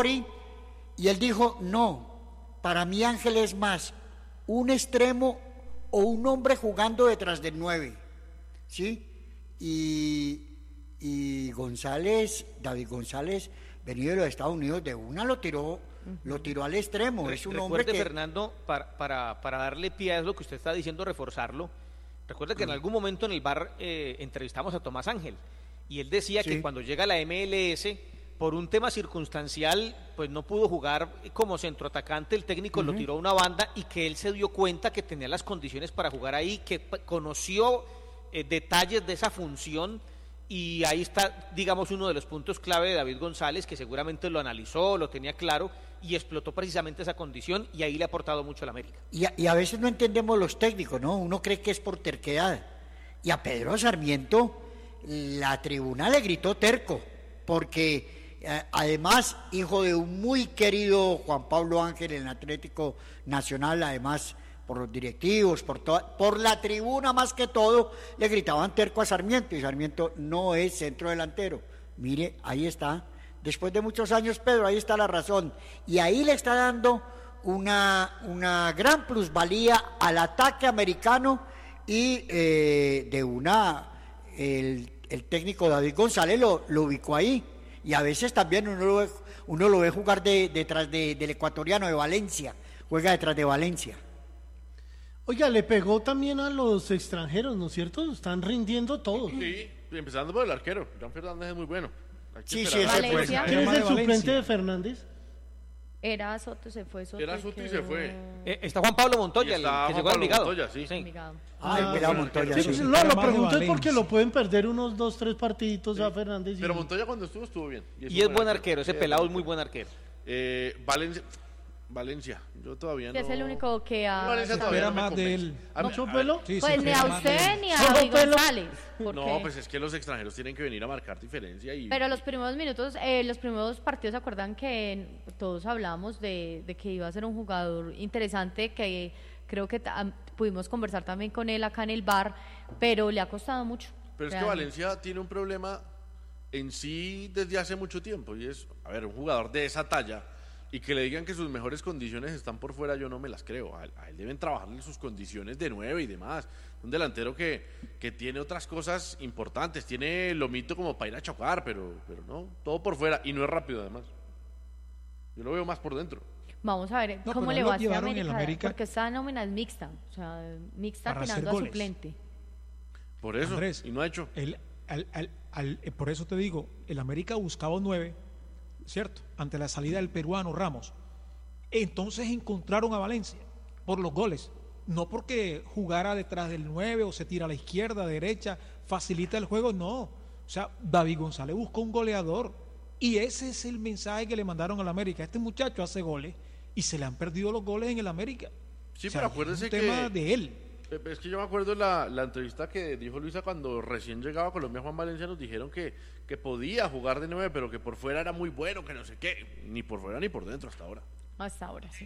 Cori, y él dijo, no, para mí Ángel es más un extremo o un hombre jugando detrás del 9, ¿sí? Y González, David González, venido de los Estados Unidos, de una lo tiró al extremo. Es un hombre que... Fernando, para darle pie a lo que usted está diciendo, reforzarlo, recuerde que en algún momento en el bar entrevistamos a Tomás Ángel, y él decía que cuando llega a la MLS, por un tema circunstancial, pues no pudo jugar como centroatacante, el técnico lo tiró a una banda, y que él se dio cuenta que tenía las condiciones para jugar ahí, que conoció detalles de esa función, y ahí está, digamos, uno de los puntos clave de David González, que seguramente lo analizó, lo tenía claro, y explotó precisamente esa condición, y ahí le ha aportado mucho al América. Y a veces no entendemos los técnicos, ¿no? Uno cree que es por terquedad, y a Pedro Sarmiento la tribuna le gritó terco, porque además, hijo de un muy querido Juan Pablo Ángel en el Atlético Nacional, además por los directivos, por la tribuna más que todo, le gritaban terco a Sarmiento, y Sarmiento no es centro delantero. Mire, ahí está, después de muchos años, Pedro, ahí está la razón, y ahí le está dando una gran plusvalía al ataque americano, y el técnico David González lo ubicó ahí, y a veces también uno lo ve jugar detrás del ecuatoriano de Valencia, juega detrás de Valencia. Oiga, le pegó también a los extranjeros, ¿no es cierto? Están rindiendo todos. Sí, empezando por el arquero. Jan Fernández es muy bueno. Sí, ¿Quién es el suplente de Fernández? Era Soto, se fue Soto. Era Soto y se fue. Está Juan Pablo Montoya, el que llegó al Envigado. Montoya, sí. El pelado Montoya, sí. sí. Lo pregunto es porque lo pueden perder unos 2-3 partiditos a Fernández. Pero Montoya cuando estuvo bien. Y es buen arquero, ese pelado es muy buen arquero. Valencia, yo todavía no. Es el único que Valencia todavía no me más de él. ¿Mucho pelo? Sí, pues ni a usted ni a David González. No, pues es que los extranjeros tienen que venir a marcar diferencia. Pero los primeros minutos, los primeros partidos, ¿se acuerdan que todos hablábamos de que iba a ser un jugador interesante, que creo que pudimos conversar también con él acá en el bar, pero le ha costado mucho? Pero es que Valencia tiene un problema en sí desde hace mucho tiempo, y es, a ver, un jugador de esa talla, y que le digan que sus mejores condiciones están por fuera, yo no me las creo. A él deben trabajarle sus condiciones de 9 y demás. Un delantero que tiene otras cosas importantes, tiene lomito como para ir a chocar, pero no, todo por fuera, y no es rápido además. Yo lo veo más por dentro. Vamos a ver cómo le va a hacer América, porque esta nómina es mixta, o sea, mixta tirando a suplente. Por eso, Andrés, y no ha hecho. Por eso te digo, el América buscaba un 9, ¿cierto? Ante la salida del peruano Ramos. Entonces encontraron a Valencia por los goles, no porque jugara detrás del 9 o se tira a la izquierda, derecha, facilita el juego, no. O sea, David González buscó un goleador, y ese es el mensaje que le mandaron al América. Este muchacho hace goles y se le han perdido los goles en el América. Sí, o sea, pero acuérdense que es un tema de él. Es que yo me acuerdo la entrevista que dijo Luisa cuando recién llegaba a Colombia. Juan Valencia nos dijeron que podía jugar de 9, pero que por fuera era muy bueno, que no sé qué, ni por fuera ni por dentro hasta ahora. Hasta ahora, sí.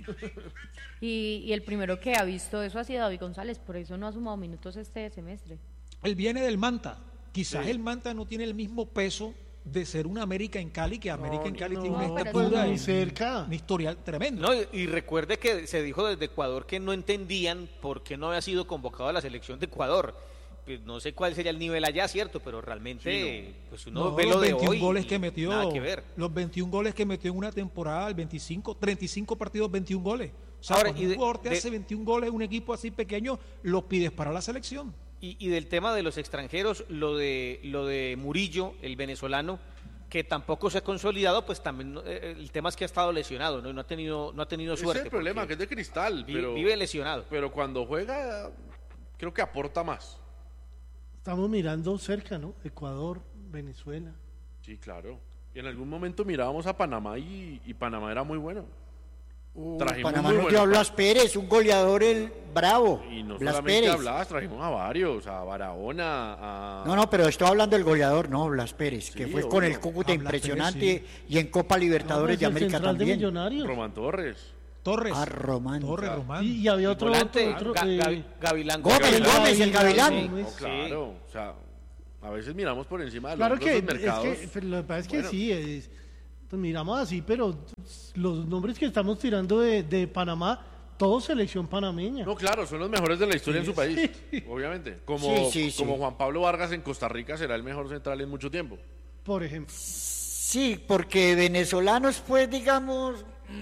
y el primero que ha visto eso ha sido David González, por eso no ha sumado minutos este semestre. Él viene del Manta, quizás el Manta no tiene el mismo peso de ser una América en Cali, que América en Cali tiene una estatura muy cerca, un historial tremendo. No, y recuerde que se dijo desde Ecuador que no entendían por qué no había sido convocado a la selección de Ecuador. Pues no sé cuál sería el nivel allá, cierto, pero realmente pues uno ve lo de hoy, goles que metió, nada que ver. Los 21 goles que metió en una temporada, el 35 partidos, 21 goles. O sea, ahora, cuando un jugador te hace 21 goles, un equipo así pequeño, lo pides para la selección. Y del tema de los extranjeros, lo de Murillo, el venezolano, que tampoco se ha consolidado, pues también el tema es que ha estado lesionado, ¿no? Y no ha tenido suerte. Ese es el problema, que es de cristal, pero vive lesionado. Pero cuando juega, creo que aporta más. Estamos mirando cerca, ¿no? Ecuador, Venezuela. Sí, claro. Y en algún momento mirábamos a Panamá y Panamá era muy bueno. Panamá nos dio a Blas Pérez, un goleador bravo. Y no Blas solamente Pérez. a Blas, trajimos a varios, a Barahona, No, pero estoy hablando del goleador, no, Blas Pérez, que fue con el Cúcuta impresionante, Pérez, y en Copa Libertadores de América también. Román Torres. Román. Y había otro Gavilán Gómez, el Gavilán. No, claro, o sea, a veces miramos por encima de los mercados. Pero lo que pasa es que sí, Entonces, miramos así, pero los nombres que estamos tirando de Panamá, todo selección panameña. No, claro, son los mejores de la historia en su país, obviamente. Como Juan Pablo Vargas en Costa Rica será el mejor central en mucho tiempo. Por ejemplo. Sí, porque venezolanos, pues, digamos...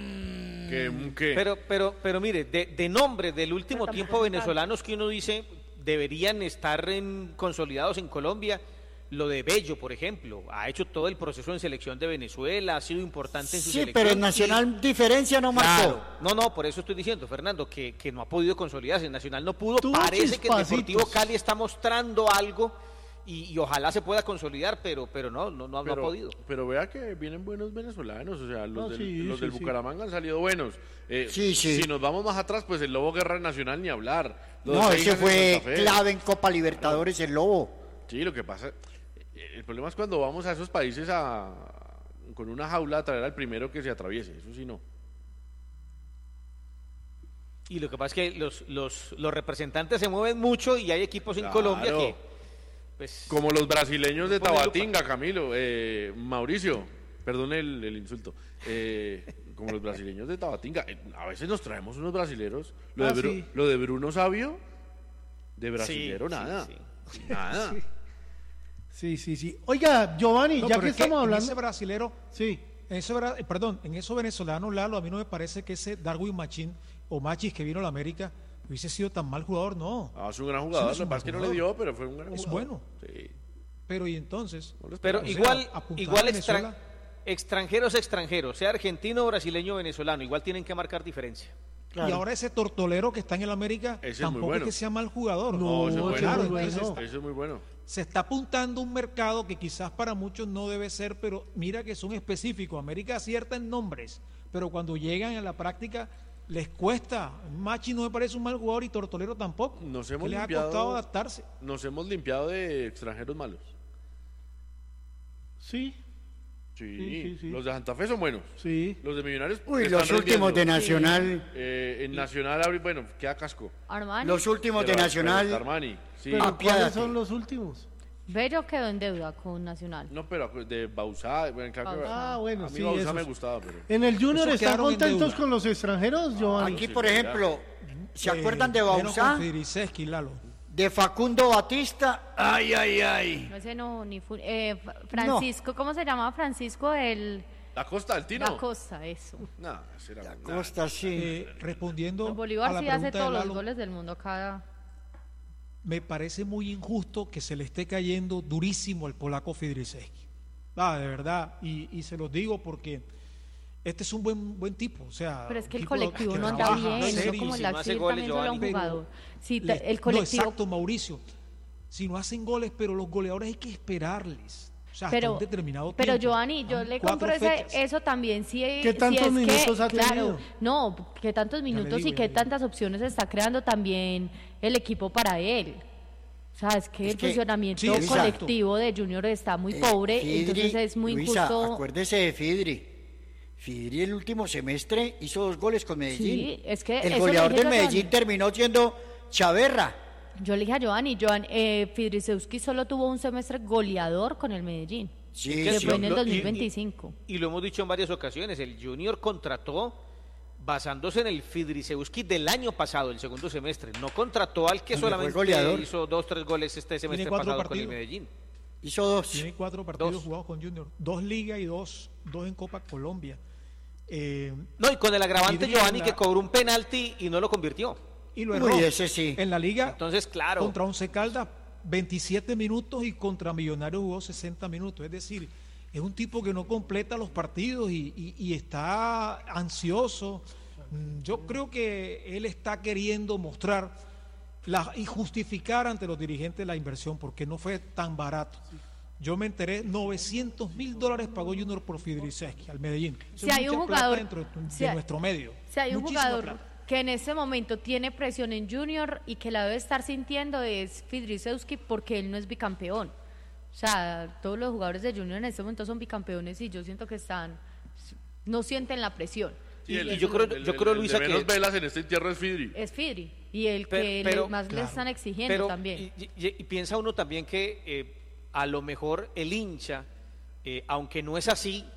Pero mire, de nombre del último Pero tiempo tampoco es venezolanos que uno dice deberían estar consolidados en Colombia, lo de Bello, por ejemplo, ha hecho todo el proceso en selección de Venezuela, ha sido importante en su Sí, selección. pero en Nacional diferencia no marcó. Claro. No, por eso estoy diciendo, Fernando, que no ha podido consolidarse. En Nacional no pudo. Tuvo Parece que el chispasitos. Deportivo Cali está mostrando algo y ojalá se pueda consolidar, pero no ha podido. Pero vea que vienen buenos venezolanos, o sea, los No, del sí. Bucaramanga han salido buenos. Sí. Si nos vamos más atrás, pues el Lobo Guerra Nacional ni hablar. Los No, de ese Seijan en fue Santa Fe. clave en Copa Libertadores, el Lobo. Sí, lo que pasa, el problema es cuando vamos a esos países con una jaula a traer al primero que se atraviese, eso sí no. Y lo que pasa es que los representantes se mueven mucho y hay equipos en Claro. Colombia que... Pues, Como los brasileños de Ponle lupa. Tabatinga, Camilo, Mauricio, perdón el insulto, como los brasileños de Tabatinga, a veces nos traemos unos brasileros, Sí. lo de Bruno Sabio, de brasilero sí, nada, sí. nada. Sí. Oiga, Giovanni, No, ya pero que es estamos en hablando... ese brasilero, Sí. en esos venezolanos, Lalo, a mí no me parece que ese Darwin Machis que vino a la América hubiese sido tan mal jugador, no. Es un gran jugador, Sí, lo que pasa es que no le dio, pero fue un gran Es jugador. bueno. Sí. Pero y entonces, No lo Pero esperaba. O sea, apuntar igual a Venezuela. extranjeros, sea argentino, brasileño, venezolano, igual tienen que marcar diferencia. Claro. Y ahora ese tortolero que está en el América Ese es muy tampoco bueno. es que sea mal jugador. No, ese es bueno. claro, ese es muy entonces bueno. Eso es muy bueno. se está apuntando a un mercado que quizás para muchos no debe ser, pero mira que son específicos. América acierta en nombres, pero cuando llegan a la práctica les cuesta. Machi no me parece un mal jugador y Tortolero tampoco. Nos que hemos les ha limpiado- costado adaptarse. Nos hemos limpiado de extranjeros malos. Sí. Sí. Los de Santa Fe son buenos. Sí. Los de Millonarios Uy, están los últimos de rindiendo. Nacional. En Nacional, bueno, queda casco. Armani. Los últimos de Pero Nacional. Armani, sí. Pero Apiádate. ¿cuáles son los últimos? Bello quedó en deuda con Nacional. No, pero de Bausá, bueno, claro que Bausá. Ah, bueno, a mí sí, Bausá esos. me gustaba, pero En el Junior Esos están quedaron en contentos deuda. con los extranjeros, Giovanni. Aquí, por ejemplo, ¿se acuerdan de Menos Bausá? con Fidriceski, Lalo. De Facundo Batista. Ay. No sé, Francisco, ¿cómo se llamaba Francisco? La Costa del Tino. La Costa, eso. No, ese era nada. Costa, sí. Respondiendo El a Bolívar la sí hace pregunta de todos los Lalo, goles del mundo acá. me parece muy injusto que se le esté cayendo durísimo al polaco Fidriceski. De verdad, y se los digo porque este es un buen tipo, o sea, Pero es que el un tipo colectivo que no anda trabaja bien, no serio. como si la no hace Axil goles, también solo a un Giovanni. jugador. Sí, Le- el No, colectivo. exacto, Mauricio. Si no hacen goles, pero los goleadores hay que esperarles. O sea, hasta Pero, un determinado pero tiempo. Giovanni, yo Van le 4 compro fechas. eso también. ¿Qué tantos minutos ha claro, tenido? no, qué tantos minutos digo, y ya qué le digo. tantas opciones está creando también el equipo para él. O sea, es que Es el que- funcionamiento sí, exacto. colectivo de Junior está muy pobre, entonces es muy Luisa, injusto. acuérdese de Fidri. Fidri el último semestre hizo 2 goles con Medellín. Sí, es que el eso goleador le dije del yo, Medellín Giovanni. terminó siendo Chaverra. Yo le dije a Giovanni, Fidrisewski solo tuvo un semestre goleador con el Medellín, Sí, que sí. fue en el Lo- y- 2025. Y lo hemos dicho en varias ocasiones, el Junior contrató basándose en el Fidrisewski del año pasado, el segundo semestre. No contrató al que Donde fue solamente goleador. hizo 2-3 goles este semestre 4 pasado con el partidos. Medellín. Hizo 2. Tiene 4 partidos Dos. jugados con Junior, 2 ligas y 2 en Copa Colombia. No, y con el agravante Fidri Giovanni en que la- cobró un penalti y no lo convirtió. Y lo Uy, erró. ese sí. En la liga, Entonces, claro. contra Once Caldas, 27 minutos y contra Millonarios jugó 60 minutos. Es decir, es un tipo que no completa los partidos y está ansioso. Yo creo que él está queriendo mostrar y justificar ante los dirigentes la inversión porque no fue tan barato. Yo me enteré, $900,000 pagó Junior por Fidriceski al Medellín. Eso Si es hay un mucha plata jugador- dentro si de hay- nuestro medio. Si hay un Muchísima jugador plata. que en este momento tiene presión en Junior y que la debe estar sintiendo es Fidrisewski porque él no es bicampeón. O sea, todos los jugadores de Junior en este momento son bicampeones y yo siento que no sienten la presión. Sí, Y yo creo, Luisa, el de menos que- velas en este entierro es Fidri. Es Fidri y el Pe- que pero- más le claro. están exigiendo Pero, también. y piensa uno también que a lo mejor el hincha, aunque no es así,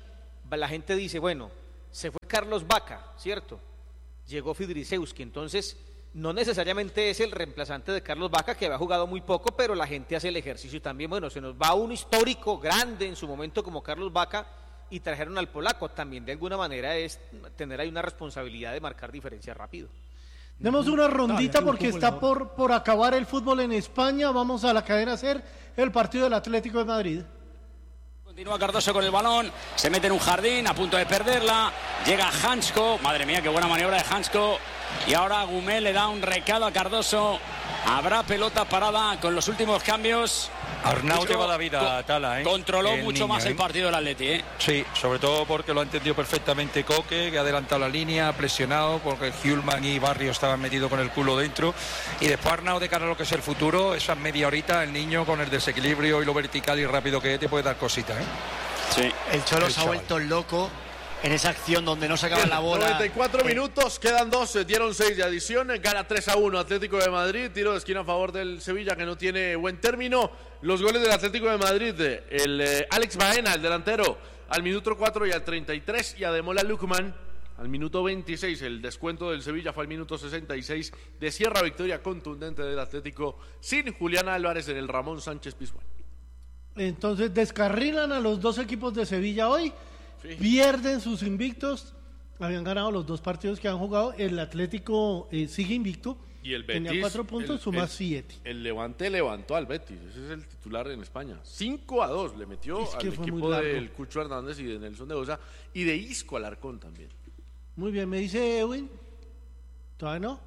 la gente dice, bueno, se fue Carlos Vaca, ¿cierto? Llegó Fidrisewski, entonces no necesariamente es el reemplazante de Carlos Vaca, que había jugado muy poco, pero la gente hace el ejercicio también. Bueno, se nos va un histórico grande en su momento como Carlos Vaca y trajeron al polaco. También de alguna manera es tener ahí una responsabilidad de marcar diferencias rápido. Demos una rondita porque está por acabar el fútbol en España. Vamos a la cadena SER, el partido del Atlético de Madrid. Continúa Cardoso con el balón, se mete en un jardín, a punto de perderla, llega Hansko, madre mía, qué buena maniobra de Hansko, y ahora Gumel le da un recado a Cardoso, habrá pelota parada con los últimos cambios. Arnau lleva la vida a Tala, Controló mucho más el partido del Atleti, Sí, sobre todo porque lo ha entendido perfectamente Coque, que ha adelantado la línea, ha presionado, porque Hjulman y Barrio estaban metidos con el culo dentro. Y después Arnau, de cara a lo que es el futuro, esa media horita, el niño con el desequilibrio y lo vertical y rápido que es, te puede dar cositas, Sí. El Cholo se ha vuelto loco en esa acción donde no sacaban la bola. 94 minutos, quedan 12, dieron 6 de adición, gana 3-1 Atlético de Madrid, tiro de esquina a favor del Sevilla, que no tiene buen término. Los goles del Atlético de Madrid, Alex Baena, el delantero, al minuto 4 y al 33, y Ademola Lookman al minuto 26. El descuento del Sevilla fue al minuto 66. De Sierra, victoria contundente del Atlético sin Julián Álvarez en el Ramón Sánchez Pizjuán. Entonces descarrilan a los dos equipos de Sevilla hoy, pierden sus invictos, habían ganado los dos partidos que han jugado, el Atlético sigue invicto, y el Betis, tenía 4 puntos, suma 7. El Levante levantó al Betis, ese es el titular en España, 5-2 le metió al equipo del Cucho Hernández y de Nelson de Osa, y de Isco Alarcón también. Muy bien, me dice Edwin, ¿todavía no?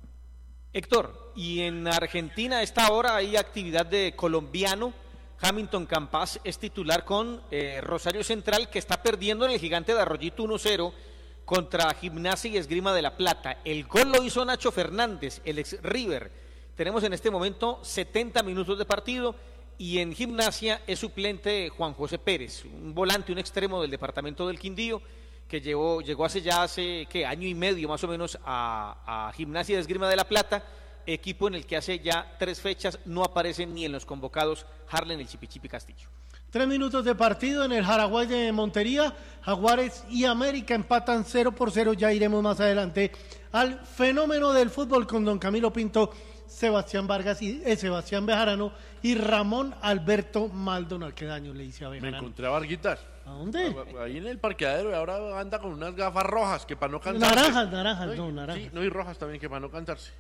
Héctor, y en Argentina a esta hora hay actividad de colombiano. Hamilton Campas es titular con Rosario Central, que está perdiendo en el Gigante de Arroyito 1-0 contra Gimnasia y Esgrima de La Plata. El gol lo hizo Nacho Fernández, el ex River. Tenemos en este momento 70 minutos de partido y en Gimnasia es suplente Juan José Pérez, un volante, un extremo del departamento del Quindío, que llegó hace año y medio más o menos a Gimnasia y Esgrima de La Plata, equipo en el que hace ya 3 fechas no aparece ni en los convocados Harlen el Chipichipi Castillo. 3 minutos de partido en el Jaraguay de Montería. Jaguares y América empatan 0-0. Ya iremos más adelante al fenómeno del fútbol con don Camilo Pinto, Sebastián Vargas y Sebastián Bejarano y Ramón Alberto Maldonado. ¿Qué daño le hice a Bejarano? Me encontré a Varguitas. ¿A dónde? Ahí en el parqueadero, y ahora anda con unas gafas rojas que para no cansarse. Naranjas, naranjas. Sí, no, y rojas también que para no cansarse.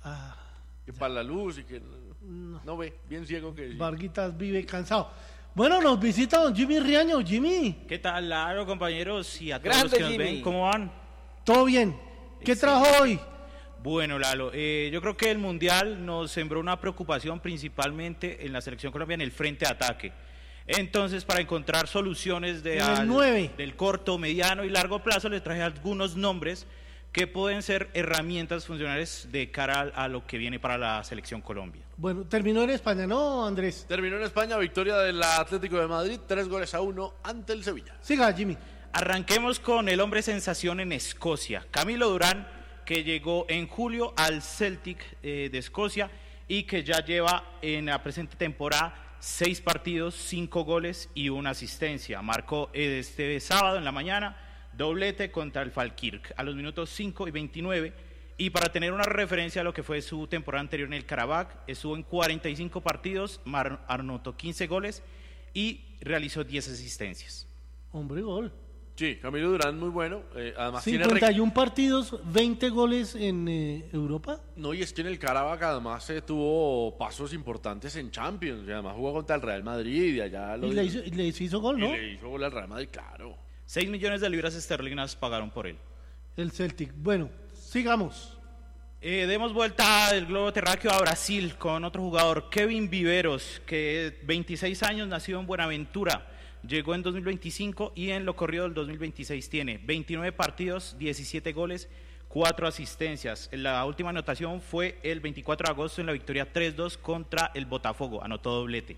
Que para la luz y que no ve, bien ciego que... Varguitas vive cansado. Bueno, nos visita don Jimmy Riaño. Jimmy. ¿Qué tal, Laro, compañeros? Y a todos Grande, los que nos Jimmy. ven, ¿cómo van? Todo bien. ¿Qué trajo hoy? Bueno, Lalo, yo creo que el Mundial nos sembró una preocupación principalmente en la selección colombiana en el frente de ataque. Entonces, para encontrar soluciones del corto, mediano y largo plazo, les traje algunos nombres que pueden ser herramientas funcionales de cara a lo que viene para la selección Colombia. Bueno, terminó en España, ¿no, Andrés? Terminó en España, victoria del Atlético de Madrid, 3-1 ante el Sevilla. Siga, Jimmy. Arranquemos con el hombre sensación en Escocia, Camilo Durán, que llegó en julio al Celtic de Escocia y que ya lleva en la presente temporada 6 partidos, 5 goles y 1 asistencia. Marcó este sábado en la mañana doblete contra el Falkirk a los minutos 5 y 29, y para tener una referencia a lo que fue su temporada anterior en el Karabakh, estuvo en 45 partidos, anotó 15 goles y realizó 10 asistencias. Hombre, gol. Sí, Camilo Durán muy bueno, además 51 partidos, 20 goles en Europa. No, y es que en el Karabakh además tuvo pasos importantes en Champions, y además jugó contra el Real Madrid y allá le hizo gol, ¿no? Y le hizo gol al Real Madrid, claro. 6 millones de libras esterlinas pagaron por él. El Celtic. Bueno, sigamos. Demos vuelta del globo terráqueo a Brasil con otro jugador, Kevin Viveros, que 26 años, nació en Buenaventura, llegó en 2025 y en lo corrido del 2026 tiene 29 partidos, 17 goles, 4 asistencias. La última anotación fue el 24 de agosto en la victoria 3-2 contra el Botafogo, anotó doblete.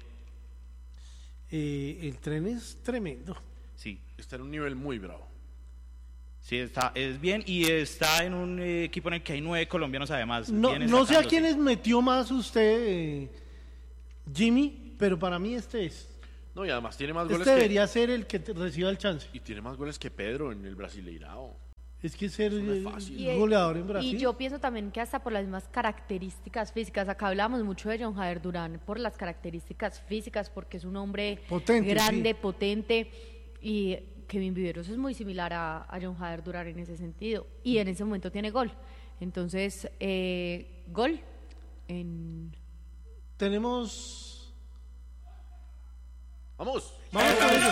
El tren es tremendo. Sí. Está en un nivel muy bravo. Sí, es bien, y está en un equipo en el que hay 9 colombianos además. No sé a quiénes metió más usted, Jimmy, pero para mí este es. No, y además tiene más Este goles debería ser el que reciba el chance. Y tiene más goles que Pedro en el Brasileirao. Es que ser no es fácil. goleador en Brasil. Y yo pienso también que hasta por las mismas características físicas, acá hablamos mucho de John Jader Durán, por las características físicas, porque es un hombre potente, grande, sí. potente, y Kevin Viveros es muy similar a John Jader Durán en ese sentido, y en ese momento tiene gol. Entonces, gol en... Tenemos... ¡Vamos! Vamos con ellos.